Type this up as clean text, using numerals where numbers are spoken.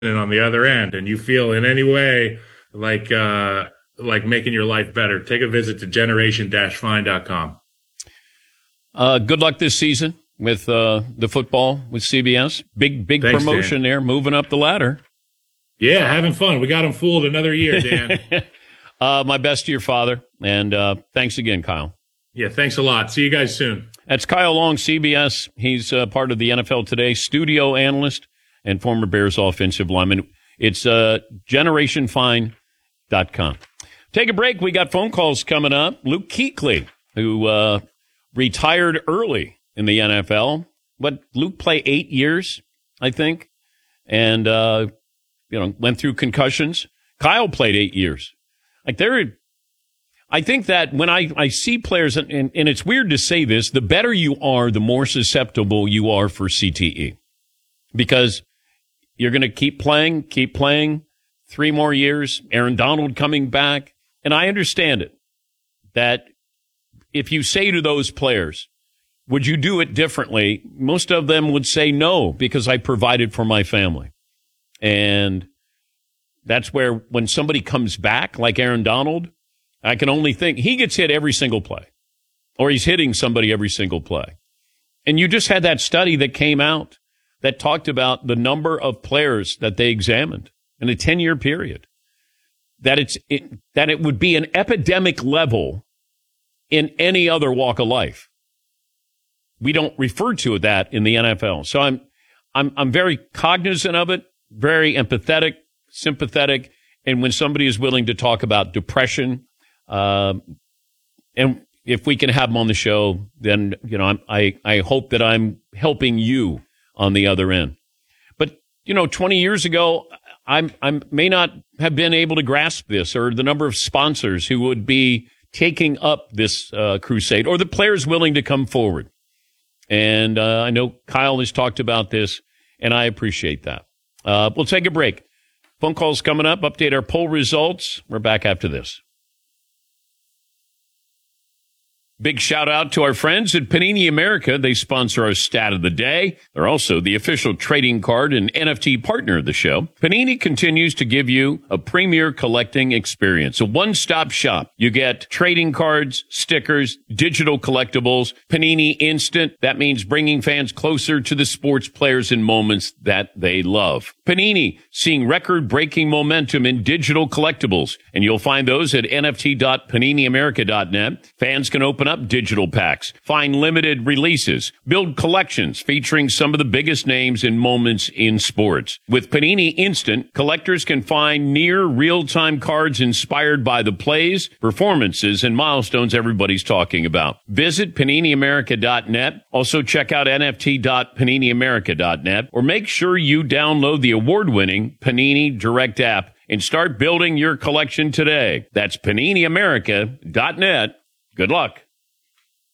on the other end and you feel in any way like making your life better, take a visit to generation-fine.com. Good luck this season with the football with CBS. Big Thanks, promotion Dan. there, moving up the ladder. Yeah, having fun. We got them fooled another year, Dan. My best to your father, and thanks again, Kyle. Yeah, thanks a lot. See you guys soon. That's Kyle Long, CBS. He's part of the NFL Today studio analyst and former Bears offensive lineman. It's generationfine.com. Take a break. We got phone calls coming up. Luke Kuechly, who retired early in the NFL. But Luke played 8 years, I think, and went through concussions. Kyle played 8 years. I think that when I see players, and it's weird to say this, the better you are, the more susceptible you are for CTE. Because you're going to keep playing, 3 more years, Aaron Donald coming back. And I understand it, that if you say to those players, would you do it differently? Most of them would say no, because I provided for my family. And that's where when somebody comes back, like Aaron Donald, I can only think he gets hit every single play, or he's hitting somebody every single play. And you just had that study that came out that talked about the number of players that they examined in a 10-year period, that it would be an epidemic level in any other walk of life. We don't refer to that in the NFL. So I'm very cognizant of it, very empathetic, sympathetic. And when somebody is willing to talk about depression, and if we can have them on the show, then, I hope that I'm helping you on the other end. But, 20 years ago, I may not have been able to grasp this, or the number of sponsors who would be taking up this crusade, or the players willing to come forward. And I know Kyle has talked about this, and I appreciate that. We'll take a break. Phone calls coming up. Update our poll results. We're back after this. Big shout out to our friends at Panini America. They sponsor our stat of the day. They're also the official trading card and NFT partner of the show. Panini continues to give you a premier collecting experience, a one-stop shop. You get trading cards, stickers, digital collectibles, Panini Instant. That means bringing fans closer to the sports players and moments that they love. Panini, seeing record-breaking momentum in digital collectibles, and you'll find those at nft.paniniamerica.net. Fans can open up digital packs, find limited releases, build collections featuring some of the biggest names and moments in sports. With Panini Instant, collectors can find near real-time cards inspired by the plays, performances, and milestones everybody's talking about. Visit paniniamerica.net. Also check out nft.paniniamerica.net, or make sure you download the award-winning Panini Direct app and start building your collection today. That's paniniamerica.net. Good luck.